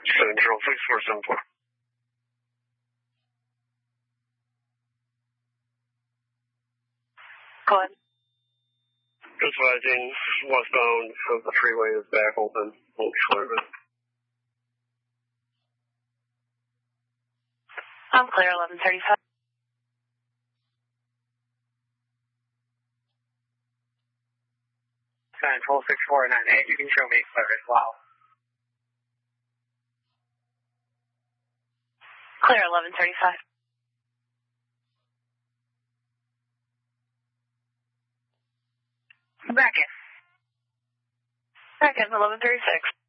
Central 6474. Go ahead. Advising westbound of the freeway is back open. Won't be short. I'm clear, 1135. Central 6498, you can show me clear as well. Clear, 1135. Back in. Back in, 1136.